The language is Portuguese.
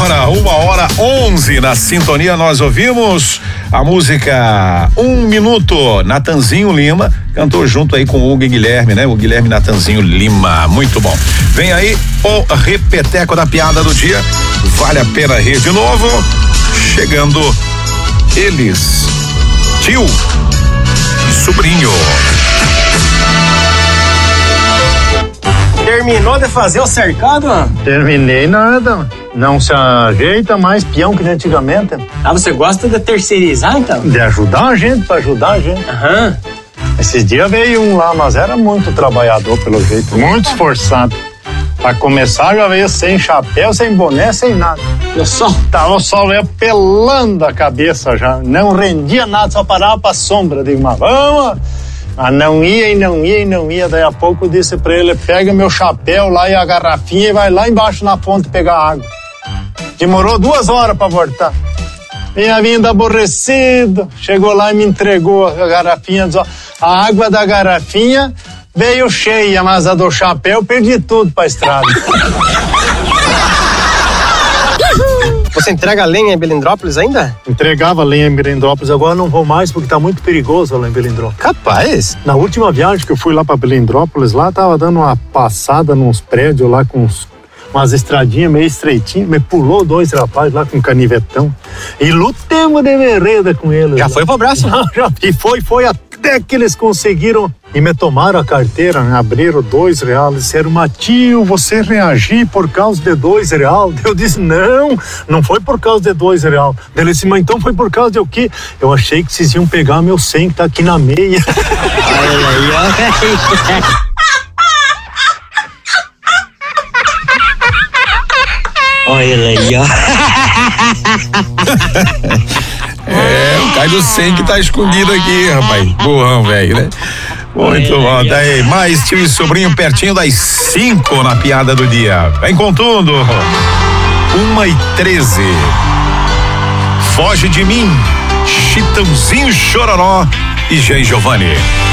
Agora, 1h11 na sintonia, nós ouvimos a música 1 Minuto, Natanzinho Lima, cantou junto aí com o Hugo e Guilherme, né? O Guilherme Natanzinho Lima, muito bom. Vem aí o repeteco da piada do dia, vale a pena rir de novo, chegando eles, tio e sobrinho. Terminou de fazer o cercado? Terminei nada. Não se ajeita mais peão que antigamente. Ah, você gosta de terceirizar, então? De ajudar a gente, pra ajudar a gente. Aham. Esses dias veio um lá, mas era muito trabalhador pelo jeito, muito esforçado. Pra começar já veio sem chapéu, sem boné, sem nada. Eu só. Tava o sol pelando a cabeça já, não rendia nada, só parava pra sombra. Digo, mas vamos. Ah, não ia. Daí a pouco eu disse pra ele, pega meu chapéu lá e a garrafinha e vai lá embaixo na fonte pegar água. Demorou 2 horas pra voltar. Vinha vindo aborrecido, chegou lá e me entregou a garrafinha. A água da garrafinha veio cheia, mas a do chapéu perdi tudo pra estrada. Você entrega lenha em Belindrópolis ainda? Entregava lenha em Belindrópolis, agora não vou mais porque tá muito perigoso lá em Belindrópolis. Capaz. Na última viagem que eu fui lá pra Belindrópolis, lá tava dando uma passada nos prédios lá com umas estradinhas meio estreitinhas, me pulou 2 rapazes lá com canivetão e lutemos de vereda com eles. Já lá. foi pro abraço? Não, já. E foi até que eles conseguiram e me tomaram a carteira, né? Abriram R$2, disseram, Matinho, você reagir por causa de R$2? Eu disse, não foi por causa de R$2. Ele disse, mas então foi por causa de o quê? Eu achei que vocês iam pegar meu 100 que tá aqui na meia. Olha aí, ó. O Caio do 100 que tá escondido aqui, rapaz. Burrão, velho, né? Muito bom. Daí, mais tio e sobrinho pertinho das 5 na piada do dia. Vem com tudo. 1h13. Foge de mim, Chitãozinho Chororó e Jean Giovanni.